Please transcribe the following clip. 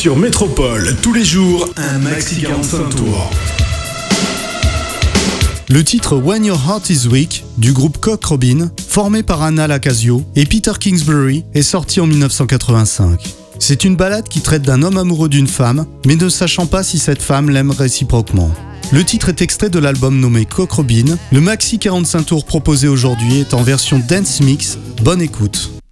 Sur Métropole, tous les jours, un maxi 45 tours. Le titre When Your Heart Is Weak du groupe Cock Robin, formé par Anna Lacasio et Peter Kingsbury, est sorti en 1985. C'est une ballade qui traite d'un homme amoureux d'une femme, mais ne sachant pas si cette femme l'aime réciproquement. Le titre est extrait de l'album nommé Cock Robin. Le maxi 45 tours proposé aujourd'hui est en version dance mix. Bonne écoute.